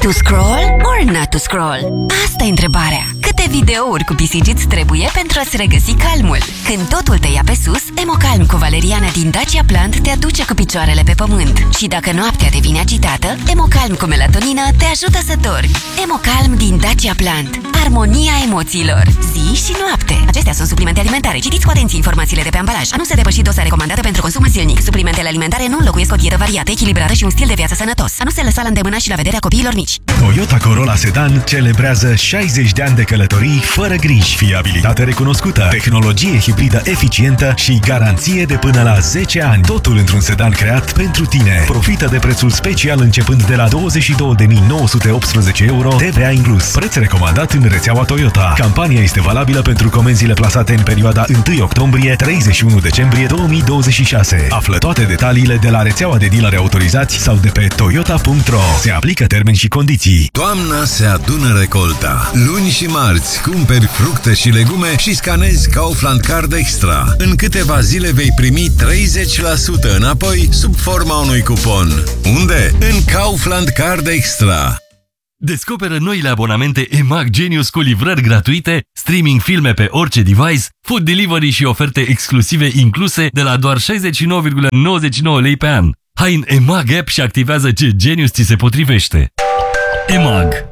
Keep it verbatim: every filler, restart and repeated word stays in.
To scroll or not to scroll? Asta e întrebarea. Câte videouri cu pisici îți trebuie pentru a-ți regăsi calmul? Când totul te ia pe sus, Emocalm cu valeriana din Dacia Plant te aduce cu picioarele pe pământ. Și dacă noaptea devine agitată, Emocalm cu melatonină te ajută să dormi. Emocalm din Dacia Plant. Armonia emoțiilor. Zi și noapte. Acestea sunt suplimente alimentare. Citiți cu atenție informațiile de pe ambalaj. A nu se depăși doza recomandată pentru consum zilnic. Suplimentele alimentare nu înlocuiesc o dietă variată, echilibrată și un stil de viață sănătos. A nu se lăsa la îndemână și la vederea copiilor mici. Toyota Corolla Sedan celebrează șaizeci de ani de călătorii fără griji, fiabilitate recunoscută, tehnologie hibridă eficientă și garanție de până la zece ani. Totul într-un sedan creat pentru tine. Profită de prețul special începând de la douăzeci și două de mii nouă sute optsprezece euro, T V A inclus. Preț recomandat în rețeaua Toyota. Campania este valabilă pentru comenzile plasate în perioada întâi octombrie - treizeci și unu decembrie două mii douăzeci și șase. Află toate detaliile de la rețeaua de dealeri autorizați sau de pe toyota punct ro. Se aplică termeni și condiții. Toamna se adună recolta. Luni și marți cumperi fructe și legume și scanezi Kaufland Card Extra. În câteva zile vei primi treizeci la sută înapoi sub forma unui cupon. Unde? În Kaufland Card Extra. Descoperă noile abonamente E M A G Genius cu livrări gratuite, streaming filme pe orice device, food delivery și oferte exclusive incluse de la doar șaizeci și nouă virgulă nouăzeci și nouă lei pe an. Hai în E M A G App și activează ce Genius ți se potrivește. E M A G